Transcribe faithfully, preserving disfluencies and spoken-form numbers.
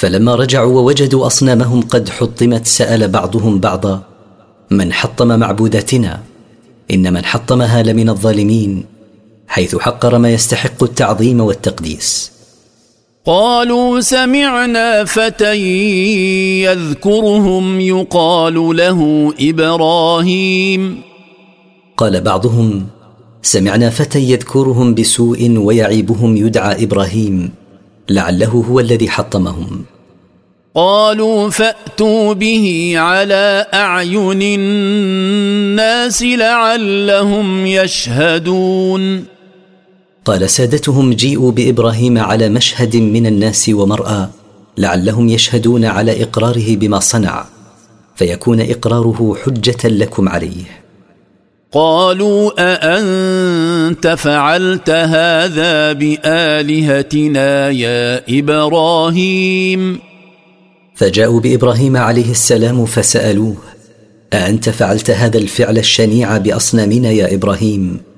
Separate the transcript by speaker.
Speaker 1: فلما رجعوا ووجدوا أصنامهم قد حطمت سأل بعضهم بعضا: من حطم معبوداتنا؟ إن من حطمها لمن الظالمين، حيث حقر ما يستحق التعظيم والتقديس.
Speaker 2: قالوا سمعنا فتى يذكرهم يقال له إبراهيم.
Speaker 1: قال بعضهم: سمعنا فتى يذكرهم بسوء ويعيبهم يدعى إبراهيم، لعله هو الذي حطمهم.
Speaker 2: قالوا فأتوا به على أعين الناس لعلهم يشهدون.
Speaker 1: قال سادتهم: جيئوا بإبراهيم على مشهد من الناس ومرأى، لعلهم يشهدون على إقراره بما صنع، فيكون إقراره حجة لكم عليه.
Speaker 2: قالوا أأنت فعلت هذا بآلهتنا يا إبراهيم؟
Speaker 1: فجاءوا بإبراهيم عليه السلام فسألوه: أأنت فعلت هذا الفعل الشنيع بأصنامنا يا إبراهيم؟